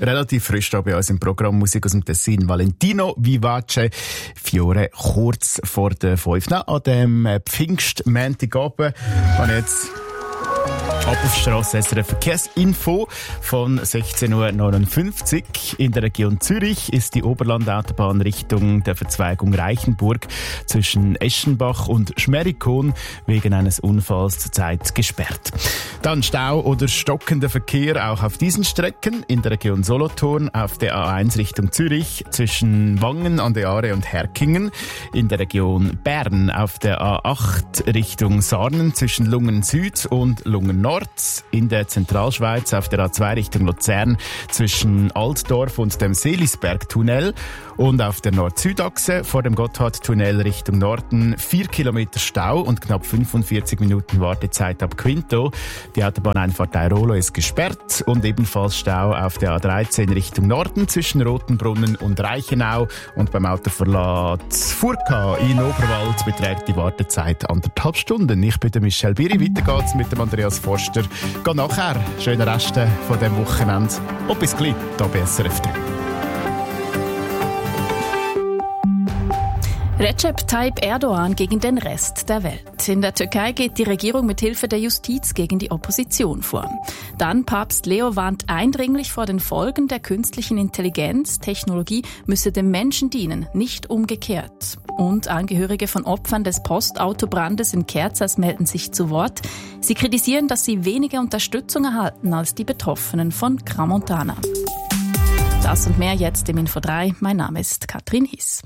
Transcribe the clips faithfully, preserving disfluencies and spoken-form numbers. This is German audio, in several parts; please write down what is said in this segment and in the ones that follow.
relativ frisch da bei uns im Programm Musik aus dem Tessin. Valentino Vivace, Fiore, kurz vor der fünf. An dem Pfingstmontagabend habe ich jetzt ab auf die Strasse S R F Verkehrsinfo von sechzehn Uhr neunundfünfzig. In der Region Zürich ist die Oberlandautobahn Richtung der Verzweigung Reichenburg zwischen Eschenbach und Schmerikon wegen eines Unfalls zurzeit gesperrt. Dann Stau oder stockender Verkehr auch auf diesen Strecken. In der Region Solothurn auf der A eins Richtung Zürich zwischen Wangen an der Aare und Herkingen. In der Region Bern auf der A acht Richtung Sarnen zwischen Lungen Süd und Lungen Nord. In der Zentralschweiz auf der A zwei Richtung Luzern zwischen Altdorf und dem Seelisberg-Tunnel und auf der Nord-Süd-Achse vor dem Gotthard-Tunnel Richtung Norden vier Kilometer Stau und knapp fünfundvierzig Minuten Wartezeit ab Quinto. Die Autobahneinfahrt Airolo ist gesperrt und ebenfalls Stau auf der A dreizehn Richtung Norden zwischen Rotenbrunnen und Reichenau und beim Autoverlad Furka in Oberwald beträgt die Wartezeit anderthalb Stunden. Ich bin der Michel Biri, weiter geht's mit dem Andreas Forster. Geht nachher. Schöne Reste von diesem Wochenende. Und bis gleich, hier bei S R F drei. Recep Tayyip Erdogan gegen den Rest der Welt. In der Türkei geht die Regierung mit Hilfe der Justiz gegen die Opposition vor. Dann Papst Leo warnt eindringlich vor den Folgen der künstlichen Intelligenz. Technologie müsse dem Menschen dienen, nicht umgekehrt. Und Angehörige von Opfern des Postautobrandes in Kerzers melden sich zu Wort. Sie kritisieren, dass sie weniger Unterstützung erhalten als die Betroffenen von Crans-Montana. Das und mehr jetzt im Info drei. Mein Name ist Katrin Hiss.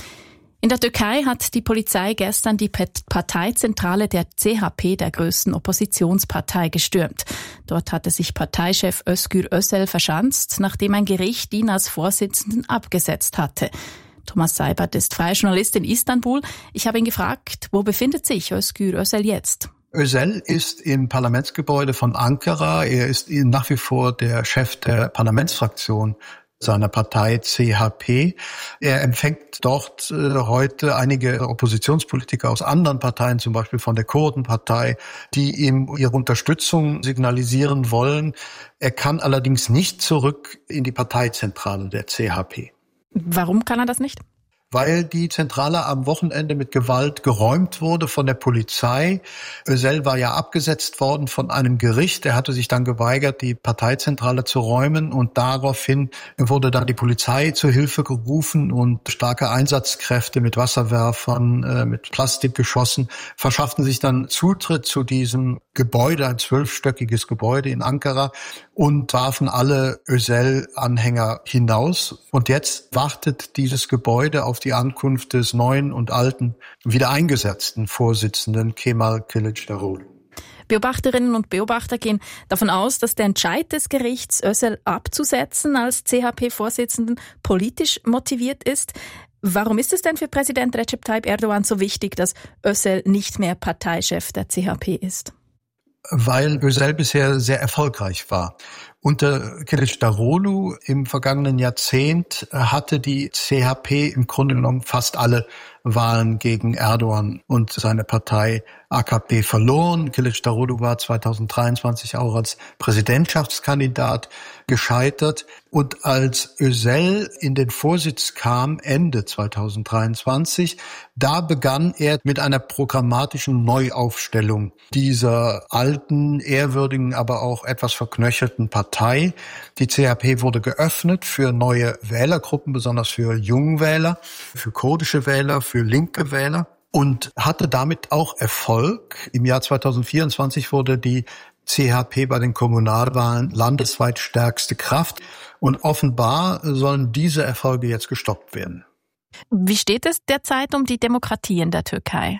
In der Türkei hat die Polizei gestern die Parteizentrale der C H P, der größten Oppositionspartei, gestürmt. Dort hatte sich Parteichef Özgür Özel verschanzt, nachdem ein Gericht ihn als Vorsitzenden abgesetzt hatte. Thomas Seibert ist freier Journalist in Istanbul. Ich habe ihn gefragt, wo befindet sich Özgür Özel jetzt? Özel ist im Parlamentsgebäude von Ankara. Er ist nach wie vor der Chef der Parlamentsfraktion seiner Partei C H P. Er empfängt dort äh, heute einige Oppositionspolitiker aus anderen Parteien, zum Beispiel von der Kurdenpartei, die ihm ihre Unterstützung signalisieren wollen. Er kann allerdings nicht zurück in die Parteizentrale der C H P. Warum kann er das nicht? Weil die Zentrale am Wochenende mit Gewalt geräumt wurde von der Polizei. Özel war ja abgesetzt worden von einem Gericht. Er hatte sich dann geweigert, die Parteizentrale zu räumen, und daraufhin wurde dann die Polizei zu Hilfe gerufen und starke Einsatzkräfte mit Wasserwerfern, äh, mit Plastikgeschossen verschafften sich dann Zutritt zu diesem Gebäude, ein zwölfstöckiges Gebäude in Ankara, und warfen alle Özel-Anhänger hinaus. Und jetzt wartet dieses Gebäude auf die Ankunft des neuen und alten, wieder eingesetzten Vorsitzenden Kemal Kılıçdaroğlu. Beobachterinnen und Beobachter gehen davon aus, dass der Entscheid des Gerichts, Özel abzusetzen als C H P-Vorsitzenden, politisch motiviert ist. Warum ist es denn für Präsident Recep Tayyip Erdogan so wichtig, dass Özel nicht mehr Parteichef der C H P ist? Weil Özel bisher sehr erfolgreich war. Unter Kılıçdaroğlu im vergangenen Jahrzehnt hatte die C H P im Grunde genommen fast alle Wahlen gegen Erdogan und seine Partei A K P verloren. Kılıçdaroğlu war zweitausenddreiundzwanzig auch als Präsidentschaftskandidat gescheitert. Und als Özel in den Vorsitz kam, Ende zweitausenddreiundzwanzig, da begann er mit einer programmatischen Neuaufstellung dieser alten, ehrwürdigen, aber auch etwas verknöcherten Partei. Die C H P wurde geöffnet für neue Wählergruppen, besonders für Jungwähler, für kurdische Wähler, für linke Wähler, und hatte damit auch Erfolg. Im Jahr zweitausendvierundzwanzig wurde die C H P bei den Kommunalwahlen landesweit stärkste Kraft, und offenbar sollen diese Erfolge jetzt gestoppt werden. Wie steht es derzeit um die Demokratie in der Türkei?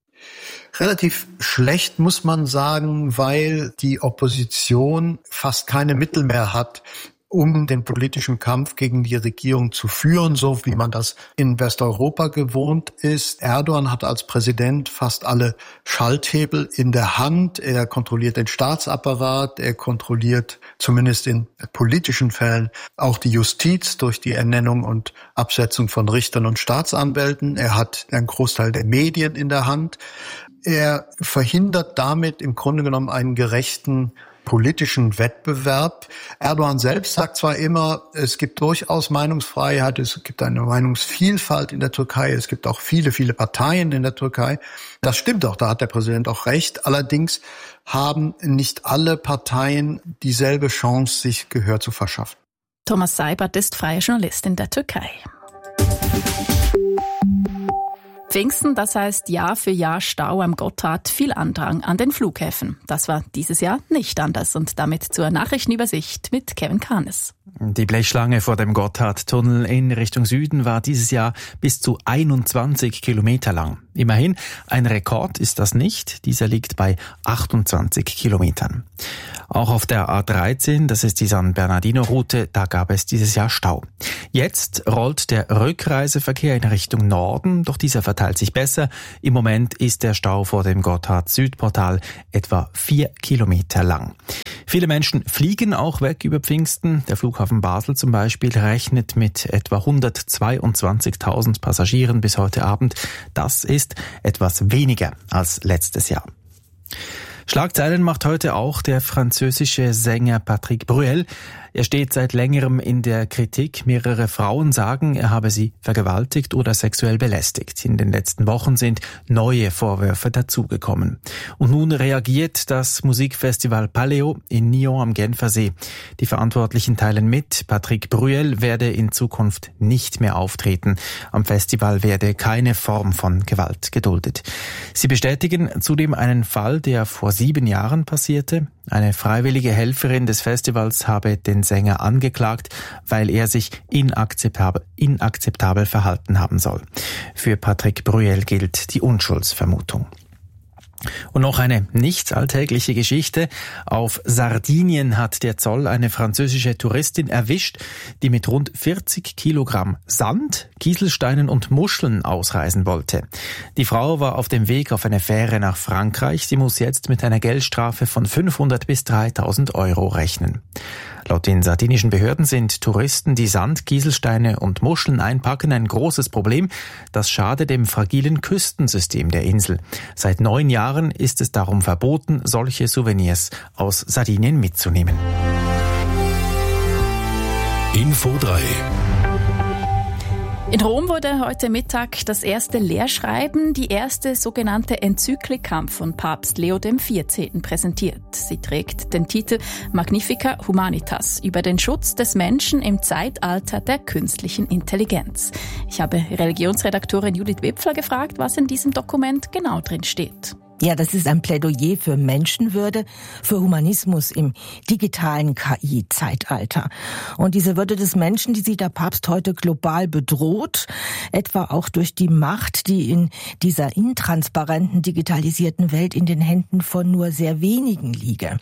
Relativ schlecht, muss man sagen, weil die Opposition fast keine Mittel mehr hat, um den politischen Kampf gegen die Regierung zu führen, so wie man das in Westeuropa gewohnt ist. Erdogan hat als Präsident fast alle Schalthebel in der Hand. Er kontrolliert den Staatsapparat, er kontrolliert zumindest in politischen Fällen auch die Justiz durch die Ernennung und Absetzung von Richtern und Staatsanwälten. Er hat einen Großteil der Medien in der Hand. Er verhindert damit im Grunde genommen einen gerechten politischen Wettbewerb. Erdogan selbst sagt zwar immer, es gibt durchaus Meinungsfreiheit, es gibt eine Meinungsvielfalt in der Türkei, es gibt auch viele, viele Parteien in der Türkei. Das stimmt auch, da hat der Präsident auch recht. Allerdings haben nicht alle Parteien dieselbe Chance, sich Gehör zu verschaffen. Thomas Seibert ist freier Journalist in der Türkei. Pfingsten, das heißt Jahr für Jahr Stau am Gotthard, viel Andrang an den Flughäfen. Das war dieses Jahr nicht anders und damit zur Nachrichtenübersicht mit Kevin Kahnes. Die Blechschlange vor dem Gotthardtunnel in Richtung Süden war dieses Jahr bis zu einundzwanzig Kilometer lang. Immerhin, ein Rekord ist das nicht. Dieser liegt bei achtundzwanzig Kilometern. Auch auf der A dreizehn, das ist die San Bernardino-Route, da gab es dieses Jahr Stau. Jetzt rollt der Rückreiseverkehr in Richtung Norden, doch dieser verteilt sich besser. Im Moment ist der Stau vor dem Gotthard-Südportal etwa vier Kilometer lang. Viele Menschen fliegen auch weg über Pfingsten. Der Flughafen Basel zum Beispiel rechnet mit etwa hundertzweiundzwanzigtausend Passagieren bis heute Abend. Das ist etwas weniger als letztes Jahr. Schlagzeilen macht heute auch der französische Sänger Patrick Bruel. Er steht seit längerem in der Kritik. Mehrere Frauen sagen, er habe sie vergewaltigt oder sexuell belästigt. In den letzten Wochen sind neue Vorwürfe dazugekommen. Und nun reagiert das Musikfestival Paleo in Nyon am Genfersee. Die Verantwortlichen teilen mit, Patrick Bruel werde in Zukunft nicht mehr auftreten. Am Festival werde keine Form von Gewalt geduldet. Sie bestätigen zudem einen Fall, der vor sieben Jahren passierte. Eine freiwillige Helferin des Festivals habe den Sänger angeklagt, weil er sich inakzeptabel, inakzeptabel verhalten haben soll. Für Patrick Bruel gilt die Unschuldsvermutung. Und noch eine nicht alltägliche Geschichte. Auf Sardinien hat der Zoll eine französische Touristin erwischt, die mit rund vierzig Kilogramm Sand, Kieselsteinen und Muscheln ausreisen wollte. Die Frau war auf dem Weg auf eine Fähre nach Frankreich. Sie muss jetzt mit einer Geldstrafe von fünfhundert bis dreitausend Euro rechnen. Laut den sardinischen Behörden sind Touristen, die Sand, Kieselsteine und Muscheln einpacken, ein großes Problem. Das schadet dem fragilen Küstensystem der Insel. Seit neun Jahren ist es darum verboten, solche Souvenirs aus Sardinien mitzunehmen. Info drei. In Rom wurde heute Mittag das erste Lehrschreiben, die erste sogenannte Enzyklika von Papst Leo der vierzehnten präsentiert. Sie trägt den Titel Magnifica Humanitas über den Schutz des Menschen im Zeitalter der künstlichen Intelligenz. Ich habe Religionsredaktorin Judith Wipfler gefragt, was in diesem Dokument genau drin steht. Ja, das ist ein Plädoyer für Menschenwürde, für Humanismus im digitalen K I-Zeitalter. Und diese Würde des Menschen, die sieht der Papst heute global bedroht, etwa auch durch die Macht, die in dieser intransparenten, digitalisierten Welt in den Händen von nur sehr wenigen liege.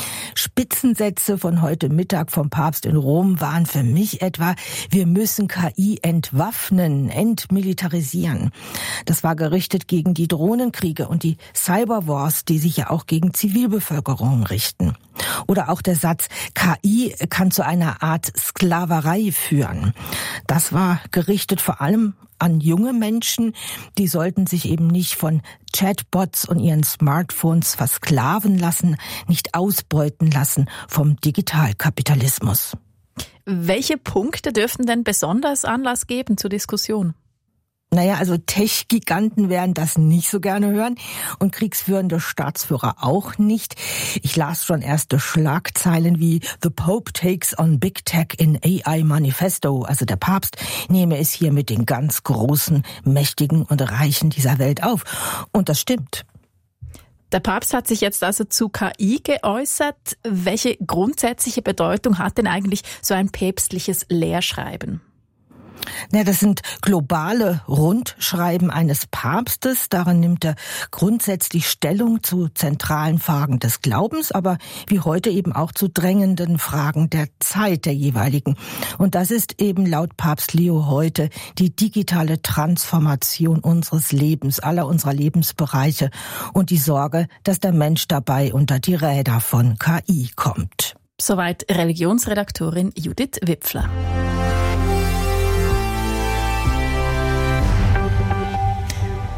Spitzensätze von heute Mittag vom Papst in Rom waren für mich etwa, wir müssen K I entwaffnen, entmilitarisieren. Das war gerichtet gegen die Drohnenkriege und die Cyberwars, die sich ja auch gegen Zivilbevölkerung richten. Oder auch der Satz, K I kann zu einer Art Sklaverei führen. Das war gerichtet vor allem an junge Menschen, die sollten sich eben nicht von Chatbots und ihren Smartphones versklaven lassen, nicht ausbeuten lassen vom Digitalkapitalismus. Welche Punkte dürften denn besonders Anlass geben zur Diskussion? Naja, also Tech-Giganten werden das nicht so gerne hören und kriegsführende Staatsführer auch nicht. Ich las schon erste Schlagzeilen wie The Pope takes on Big Tech in A I Manifesto. Also der Papst nehme es hier mit den ganz Großen, Mächtigen und Reichen dieser Welt auf. Und das stimmt. Der Papst hat sich jetzt also zu K I geäußert. Welche grundsätzliche Bedeutung hat denn eigentlich so ein päpstliches Lehrschreiben? Ja, das sind globale Rundschreiben eines Papstes. Darin nimmt er grundsätzlich Stellung zu zentralen Fragen des Glaubens, aber wie heute eben auch zu drängenden Fragen der Zeit der jeweiligen. Und das ist eben laut Papst Leo heute die digitale Transformation unseres Lebens, aller unserer Lebensbereiche und die Sorge, dass der Mensch dabei unter die Räder von K I kommt. Soweit Religionsredaktorin Judith Wipfler.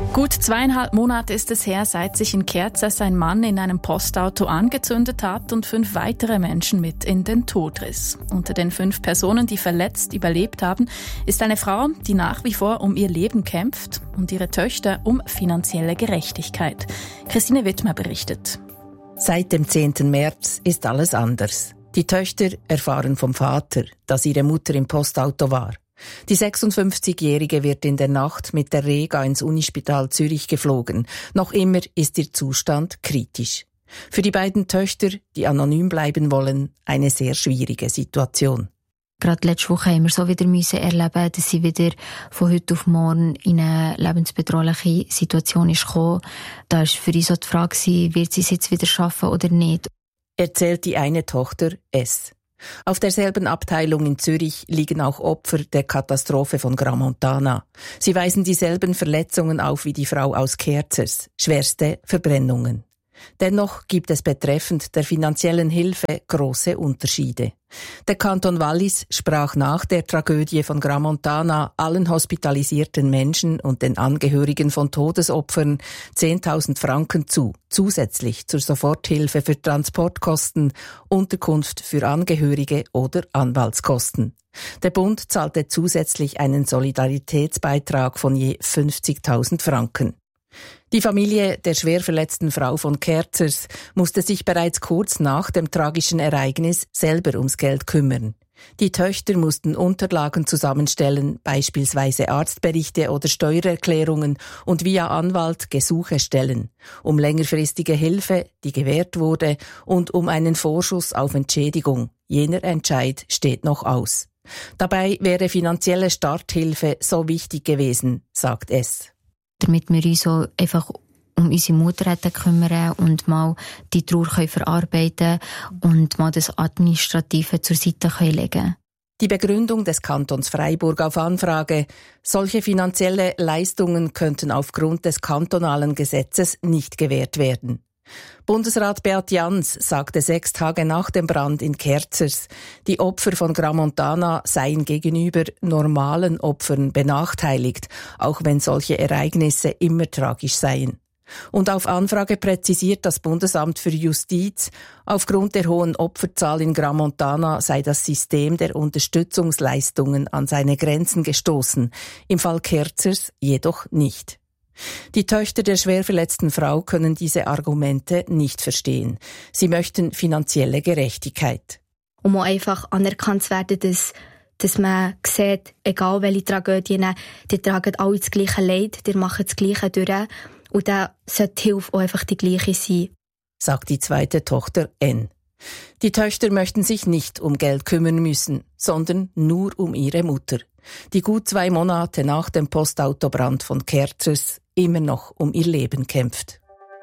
Gut zweieinhalb Monate ist es her, seit sich in Kerzers ein Mann in einem Postauto angezündet hat und fünf weitere Menschen mit in den Tod riss. Unter den fünf Personen, die verletzt überlebt haben, ist eine Frau, die nach wie vor um ihr Leben kämpft und ihre Töchter um finanzielle Gerechtigkeit. Christine Wittmer berichtet. Seit dem zehnten März ist alles anders. Die Töchter erfahren vom Vater, dass ihre Mutter im Postauto war. Die sechsundfünfzigjährige wird in der Nacht mit der Rega ins Unispital Zürich geflogen. Noch immer ist ihr Zustand kritisch. Für die beiden Töchter, die anonym bleiben wollen, eine sehr schwierige Situation. Gerade letzte Woche haben wir so wieder müssen erleben, dass sie wieder von heute auf morgen in eine lebensbedrohliche Situation ist gekommen. Da war für uns so die Frage, wird sie es jetzt wieder schaffen oder nicht. Erzählt die eine Tochter S. Auf derselben Abteilung in Zürich liegen auch Opfer der Katastrophe von Gramontana. Sie weisen dieselben Verletzungen auf wie die Frau aus Kerzers, schwerste Verbrennungen. Dennoch gibt es betreffend der finanziellen Hilfe große Unterschiede. Der Kanton Wallis sprach nach der Tragödie von Gramontana allen hospitalisierten Menschen und den Angehörigen von Todesopfern zehntausend Franken zu, zusätzlich zur Soforthilfe für Transportkosten, Unterkunft für Angehörige oder Anwaltskosten. Der Bund zahlte zusätzlich einen Solidaritätsbeitrag von je fünfzigtausend Franken. Die Familie der schwer verletzten Frau von Kerzers musste sich bereits kurz nach dem tragischen Ereignis selber ums Geld kümmern. Die Töchter mussten Unterlagen zusammenstellen, beispielsweise Arztberichte oder Steuererklärungen, und via Anwalt Gesuche stellen, um längerfristige Hilfe, die gewährt wurde, und um einen Vorschuss auf Entschädigung. Jener Entscheid steht noch aus. Dabei wäre finanzielle Starthilfe so wichtig gewesen, sagt es. Damit wir uns so einfach um unsere Mutter hätten kümmern und mal die Trauer können verarbeiten und mal das Administrative zur Seite können legen. Die Begründung des Kantons Freiburg auf Anfrage: Solche finanzielle Leistungen könnten aufgrund des kantonalen Gesetzes nicht gewährt werden. Bundesrat Beat Jans sagte sechs Tage nach dem Brand in Kerzers, die Opfer von Gramontana seien gegenüber normalen Opfern benachteiligt, auch wenn solche Ereignisse immer tragisch seien. Und auf Anfrage präzisiert das Bundesamt für Justiz, aufgrund der hohen Opferzahl in Gramontana sei das System der Unterstützungsleistungen an seine Grenzen gestoßen, im Fall Kerzers jedoch nicht. Die Töchter der schwer verletzten Frau können diese Argumente nicht verstehen. Sie möchten finanzielle Gerechtigkeit. Um auch einfach anerkannt zu werden, dass, dass man sieht, egal welche Tragödien, die tragen alle das gleiche Leid, die machen das Gleiche durch. Und dann sollte die Hilfe auch einfach die gleiche sein, sagt die zweite Tochter N. Die Töchter möchten sich nicht um Geld kümmern müssen, sondern nur um ihre Mutter, die gut zwei Monate nach dem Postautobrand von Kerzers immer noch um ihr Leben kämpft.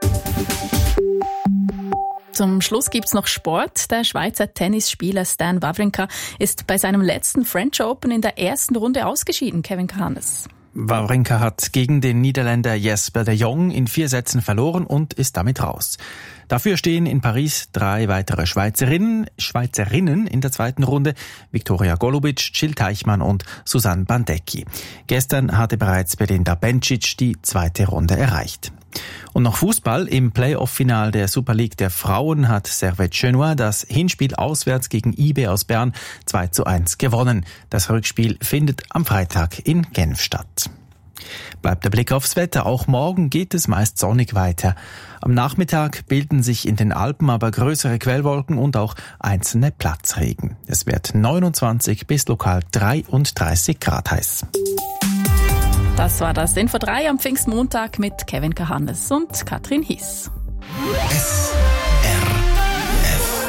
Zum Schluss gibt's noch Sport. Der Schweizer Tennisspieler Stan Wawrinka ist bei seinem letzten French Open in der ersten Runde ausgeschieden, Kevin Kahannes. Wawrinka hat gegen den Niederländer Jesper de Jong in vier Sätzen verloren und ist damit raus. Dafür stehen in Paris drei weitere Schweizerinnen, Schweizerinnen in der zweiten Runde: Viktoria Golubic, Jill Teichmann und Susanne Bandecki. Gestern hatte bereits Belinda Bencic die zweite Runde erreicht. Und noch Fußball. Im Playoff-Final der Super League der Frauen hat Servette Genua das Hinspiel auswärts gegen I B aus Bern zwei zu eins gewonnen. Das Rückspiel findet am Freitag in Genf statt. Bleibt der Blick aufs Wetter. Auch morgen geht es meist sonnig weiter. Am Nachmittag bilden sich in den Alpen aber größere Quellwolken und auch einzelne Platzregen. Es wird neunundzwanzig bis lokal dreiunddreißig Grad heiß. Das war das Info drei am Pfingstmontag mit Kevin Kahannes und Katrin Hiss. S R F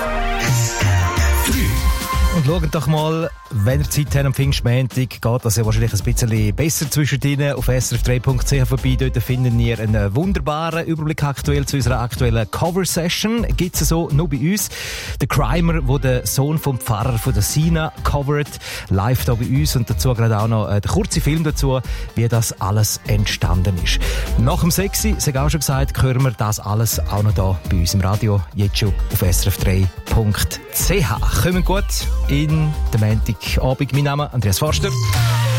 drei. Und schaut doch mal, wenn ihr Zeit habt am Pfingstmontag, geht das ja wahrscheinlich ein bisschen besser zwischen ihnen. Auf s r f drei punkt c h vorbei, dort findet ihr einen wunderbaren Überblick aktuell zu unserer aktuellen Cover-Session. Gibt's so nur bei uns. Der Crimer, der den Sohn vom Pfarrer von der Sina covert, live da bei uns, und dazu gerade auch noch der kurze Film dazu, wie das alles entstanden ist. Nach dem Sexy, sag auch schon gesagt, hören wir das alles auch noch da bei uns im Radio, jetzt schon auf s r f drei punkt c h. Kommen gut in den Montagabend. Mein Name ist Andreas Forster.